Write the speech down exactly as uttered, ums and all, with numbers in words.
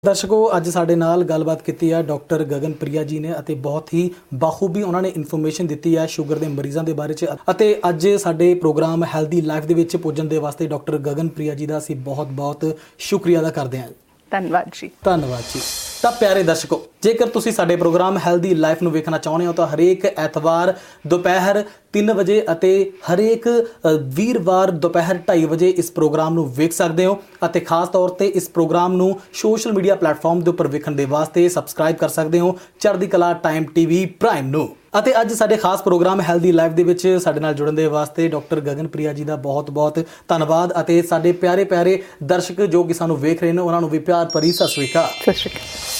ਦਰਸ਼ਕੋ ਅੱਜ ਸਾਡੇ ਨਾਲ ਗੱਲਬਾਤ ਕੀਤੀ ਹੈ ਡਾਕਟਰ ਗਗਨਪ੍ਰਿਆ ਜੀ ਨੇ ਅਤੇ ਬਹੁਤ ਹੀ ਬਾਖੂਬੀ ਉਹਨਾਂ ਨੇ ਇਨਫੋਰਮੇਸ਼ਨ ਦਿੱਤੀ ਹੈ ਸ਼ੂਗਰ ਦੇ ਮਰੀਜ਼ਾਂ ਦੇ ਬਾਰੇ 'ਚ ਅਤੇ ਅੱਜ ਸਾਡੇ ਪ੍ਰੋਗਰਾਮ ਹੈਲਦੀ ਲਾਈਫ ਦੇ ਵਿੱਚ ਪੁੱਜਣ ਦੇ ਵਾਸਤੇ ਡਾਕਟਰ ਗਗਨਪ੍ਰਿਆ ਜੀ ਦਾ ਅਸੀਂ ਬਹੁਤ-ਬਹੁਤ ਸ਼ੁਕਰੀਆ ਅਦਾ ਕਰਦੇ ਹਾਂ। ਧੰਨਵਾਦ ਜੀ। ਧੰਨਵਾਦ ਜੀ। ਤਾਂ ਪਿਆਰੇ ਦਰਸ਼ਕੋ, ਜੇਕਰ ਤੁਸੀਂ ਸਾਡੇ ਪ੍ਰੋਗਰਾਮ ਹੈਲਦੀ ਲਾਈਫ ਨੂੰ ਵੇਖਣਾ ਚਾਹੁੰਦੇ ਹੋ ਤਾਂ ਹਰੇਕ ਐਤਵਾਰ ਦੁਪਹਿਰ ਤਿੰਨ ਵਜੇ ਅਤੇ ਹਰੇਕ ਵੀਰਵਾਰ ਦੁਪਹਿਰ ਢਾਈ ਵਜੇ ਇਸ ਪ੍ਰੋਗਰਾਮ ਨੂੰ ਵੇਖ ਸਕਦੇ ਹੋ ਅਤੇ ਖਾਸ ਤੌਰ ਤੇ ਇਸ ਪ੍ਰੋਗਰਾਮ ਨੂੰ ਸੋਸ਼ਲ ਮੀਡੀਆ ਪਲੇਟਫਾਰਮ ਦੇ ਉੱਪਰ ਵੇਖਣ ਦੇ ਵਾਸਤੇ ਸਬਸਕ੍ਰਾਈਬ ਕਰ ਸਕਦੇ ਹੋ ਚੜ੍ਹਦੀ ਕਲਾ ਟਾਈਮ ਟੀਵੀ ਪ੍ਰਾਈਮ ਨੂੰ। ਅਤੇ ਅੱਜ ਸਾਡੇ ਖਾਸ ਪ੍ਰੋਗਰਾਮ ਹੈਲਦੀ ਲਾਈਫ ਦੇ ਵਿੱਚ ਸਾਡੇ ਨਾਲ ਜੁੜਨ ਦੇ ਵਾਸਤੇ ਡਾਕਟਰ ਗਗਨਪ੍ਰਿਆ ਜੀ ਦਾ ਬਹੁਤ-ਬਹੁਤ ਧੰਨਵਾਦ ਅਤੇ ਸਾਡੇ ਪਿਆਰੇ ਪਿਆਰੇ ਦਰਸ਼ਕ ਜੋ ਕਿ ਸਾਨੂੰ ਵੇਖ ਰਹੇ ਨੇ ਉਹਨਾਂ ਨੂੰ ਵੀ ਪਿਆਰ ਭਰੀ ਸਤਿ ਸ਼੍ਰੀ ਅਕਾਲ। ਸਤਿ ਸ਼੍ਰੀ ਅਕਾਲ।